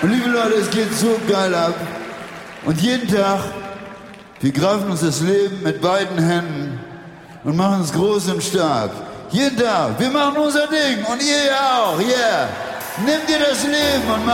Und liebe Leute, es geht so geil ab. Und jeden Tag, wir greifen uns das Leben mit beiden Händen und machen es groß und stark. Jeden Tag, wir machen unser Ding und ihr ja auch, yeah. Nehmt ihr das Leben und macht